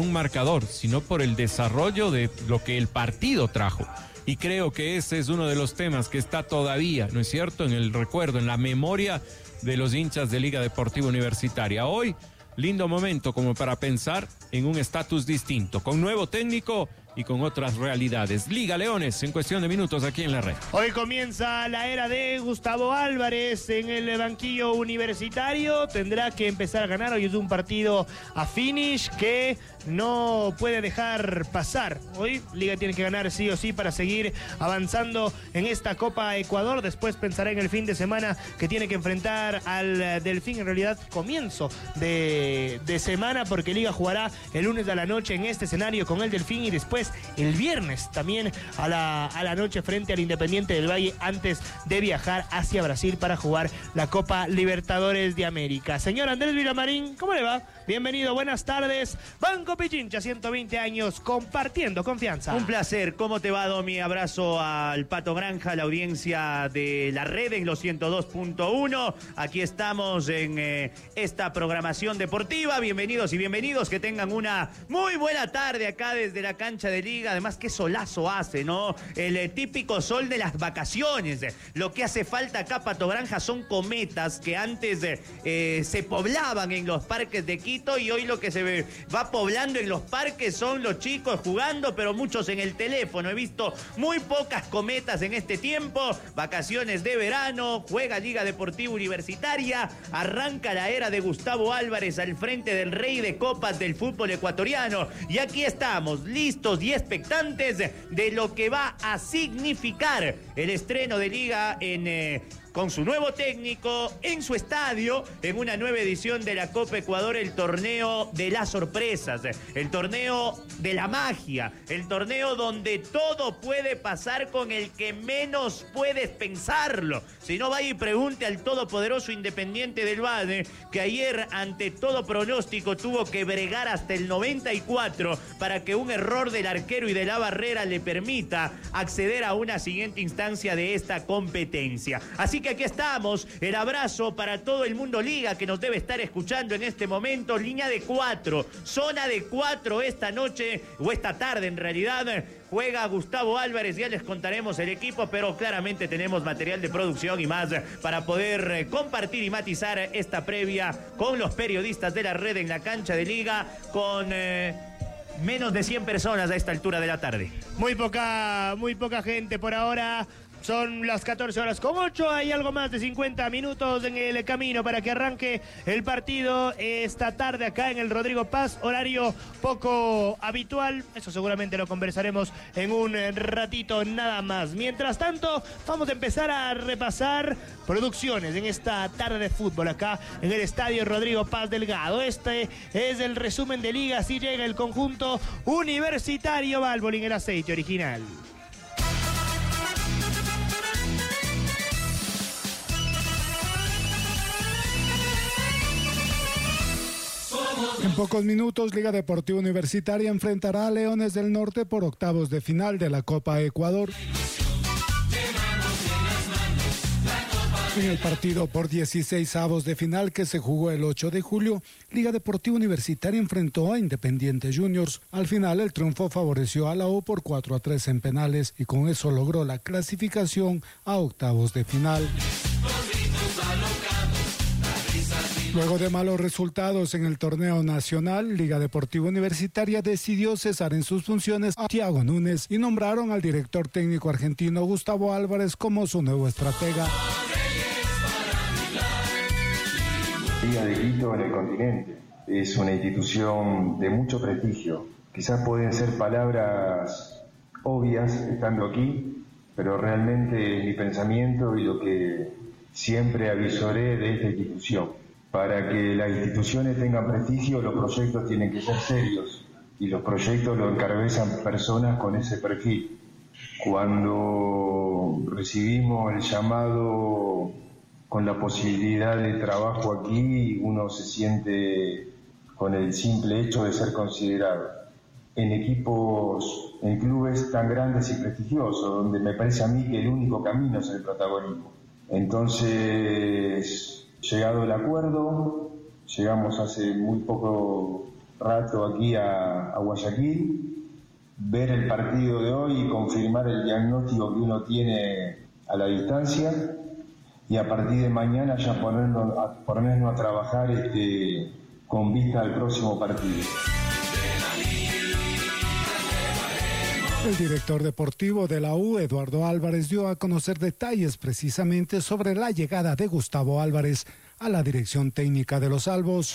un marcador, sino por el desarrollo de lo que el partido trajo. Y creo que ese es uno de los temas que está todavía, ¿no es cierto?, en el recuerdo, en la memoria de los hinchas de Liga Deportiva Universitaria. Hoy, lindo momento como para pensar en un estatus distinto, con nuevo técnico y con otras realidades. Liga Leones, en cuestión de minutos aquí en la red. Hoy comienza la era de Gustavo Álvarez en el banquillo universitario. Tendrá que empezar a ganar. Hoy es un partido a finish que no puede dejar pasar. Hoy Liga tiene que ganar sí o sí para seguir avanzando en esta Copa Ecuador. Después pensará en el fin de semana que tiene que enfrentar al Delfín. En realidad, comienzo de semana, porque Liga jugará el lunes a la noche en este escenario con el Delfín y después el viernes también a la noche frente al Independiente del Valle, antes de viajar hacia Brasil para jugar la Copa Libertadores de América. Señor Andrés Villamarín, ¿cómo le va? Bienvenido, buenas tardes. Banco Pichincha, 120 años, compartiendo confianza. Un placer. ¿Cómo te va, Domi? Abrazo al Pato Granja, la audiencia de la red en los 102.1. Aquí estamos en esta programación deportiva. Bienvenidos y bienvenidos. Que tengan una muy buena tarde acá desde la cancha de Liga. Además, qué solazo hace, ¿no? El típico sol de las vacaciones. Lo que hace falta acá, Pato Granja, son cometas que antes se poblaban en los parques de Quito, y hoy lo que se va poblando en los parques son los chicos jugando, pero muchos en el teléfono. He visto muy pocas cometas en este tiempo. Vacaciones de verano, juega Liga Deportiva Universitaria, arranca la era de Gustavo Álvarez al frente del rey de copas del fútbol ecuatoriano, y aquí estamos listos y expectantes de lo que va a significar el estreno de Liga con su nuevo técnico en su estadio, en una nueva edición de la Copa Ecuador, el torneo de las sorpresas, el torneo de la magia, el torneo donde todo puede pasar con el que menos puedes pensarlo. Si no, vaya y pregunte al todopoderoso Independiente del Valle, que ayer ante todo pronóstico tuvo que bregar hasta el 94 para que un error del arquero y de la barrera le permita acceder a una siguiente instancia de esta competencia. Así que aquí estamos, el abrazo para todo el mundo Liga que nos debe estar escuchando en este momento. Línea de 4, zona de 4 esta noche, o esta tarde en realidad. Juega Gustavo Álvarez, ya les contaremos el equipo, pero claramente tenemos material de producción y más para poder compartir y matizar esta previa con los periodistas de la red en la cancha de Liga, con menos de 100 personas a esta altura de la tarde. Muy poca gente por ahora. Son las 14:08, hay algo más de 50 minutos en el camino para que arranque el partido esta tarde acá en el Rodrigo Paz, horario poco habitual, eso seguramente lo conversaremos en un ratito nada más. Mientras tanto, vamos a empezar a repasar producciones en esta tarde de fútbol acá en el estadio Rodrigo Paz Delgado. Este es el resumen de Liga, así llega el conjunto universitario Valvoline, el aceite original. En pocos minutos, Liga Deportiva Universitaria enfrentará a Leones del Norte por octavos de final de la Copa Ecuador. En el partido por 16avos de final que se jugó el 8 de julio, Liga Deportiva Universitaria enfrentó a Independiente Juniors. Al final, el triunfo favoreció a la U por 4-3 en penales y con eso logró la clasificación a octavos de final. Luego de malos resultados en el torneo nacional, Liga Deportiva Universitaria decidió cesar en sus funciones a Thiago Núñez y nombraron al director técnico argentino Gustavo Álvarez como su nuevo estratega. Liga de Quito en el continente es una institución de mucho prestigio. Quizás pueden ser palabras obvias estando aquí, pero realmente mi pensamiento y lo que siempre avisoré de esta institución. Para que las instituciones tengan prestigio, los proyectos tienen que ser serios y los proyectos los encabezan personas con ese perfil. Cuando recibimos el llamado con la posibilidad de trabajo aquí, uno se siente con el simple hecho de ser considerado en equipos, en clubes tan grandes y prestigiosos, donde me parece a mí que el único camino es el protagonismo. Entonces, llegado el acuerdo, llegamos hace muy poco rato aquí a Guayaquil, ver el partido de hoy y confirmar el diagnóstico que uno tiene a la distancia, y a partir de mañana ya ponernos a trabajar con vista al próximo partido. El director deportivo de la U, Eduardo Álvarez, dio a conocer detalles precisamente sobre la llegada de Gustavo Álvarez a la dirección técnica de los Albos.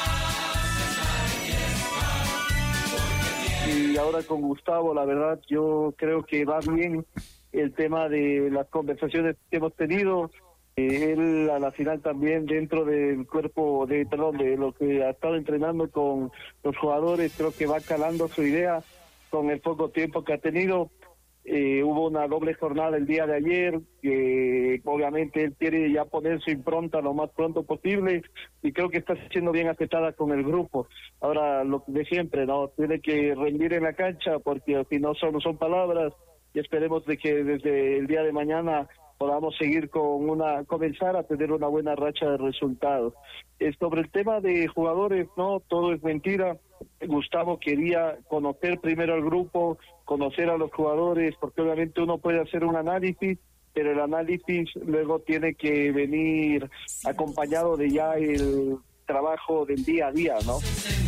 Y ahora con Gustavo, la verdad, yo creo que va bien el tema de las conversaciones que hemos tenido. Él a la final también dentro del cuerpo, de lo que ha estado entrenando con los jugadores, creo que va calando su idea con el poco tiempo que ha tenido. Hubo una doble jornada el día de ayer, que obviamente él quiere ya poner su impronta lo más pronto posible, y creo que está siendo bien aceptada con el grupo. Ahora, lo de siempre, ¿no? Tiene que rendir en la cancha, porque si no son palabras, y esperemos de que desde el día de mañana podamos seguir comenzar a tener una buena racha de resultados. Sobre el tema de jugadores, no, todo es mentira. Gustavo quería conocer primero al grupo, conocer a los jugadores, porque obviamente uno puede hacer un análisis, pero el análisis luego tiene que venir acompañado de ya el trabajo del día a día, ¿no?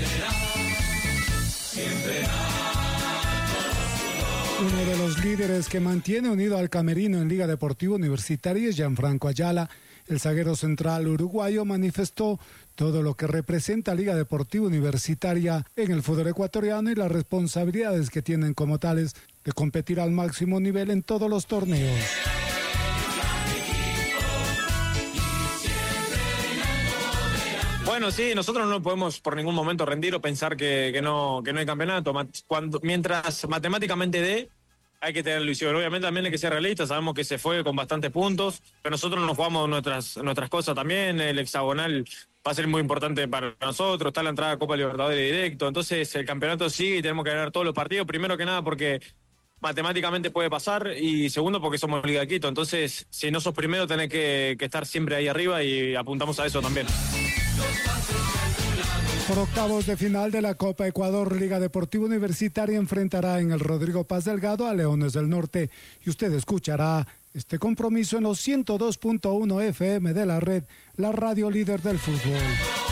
Uno de los líderes que mantiene unido al camerino en Liga Deportiva Universitaria es Gianfranco Ayala. El zaguero central uruguayo manifestó todo lo que representa Liga Deportiva Universitaria en el fútbol ecuatoriano y las responsabilidades que tienen como tales de competir al máximo nivel en todos los torneos. Bueno, sí, nosotros no podemos por ningún momento rendir o pensar que no hay campeonato. Mientras matemáticamente hay que tener ilusión. Obviamente también hay que ser realistas, sabemos que se fue con bastantes puntos, pero nosotros nos jugamos nuestras cosas también. El hexagonal va a ser muy importante para nosotros, está la entrada a Copa Libertadores directo, entonces el campeonato sigue y tenemos que ganar todos los partidos, primero que nada porque matemáticamente puede pasar, y segundo porque somos Liga de Quito, entonces si no sos primero tenés que estar siempre ahí arriba, y apuntamos a eso también. Por octavos de final de la Copa Ecuador, Liga Deportiva Universitaria enfrentará en el Rodrigo Paz Delgado a Leones del Norte, y usted escuchará este compromiso en los 102.1 FM de la red, la radio líder del fútbol.